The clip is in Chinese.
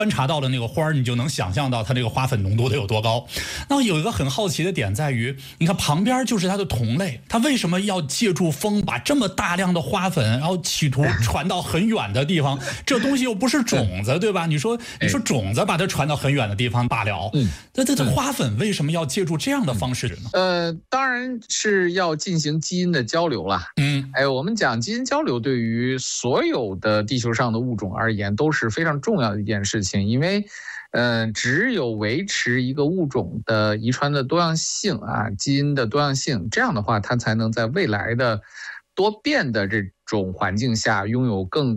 观察到的那个花儿，你就能想象到它这个花粉浓度得有多高。那有一个很好奇的点在于，你看旁边就是它的同类，它为什么要借助风把这么大量的花粉，然后企图传到很远的地方？这东西又不是种子，对吧？你说种子把它传到很远的地方罢了，这花粉为什么要借助这样的方式呢？ 当然是要进行基因的交流啦。我们讲基因交流对于所有的地球上的物种而言都是非常重要的一件事情，因为只有维持一个物种的遗传的多样性啊，基因的多样性，这样的话它才能在未来的多变的这种环境下拥有更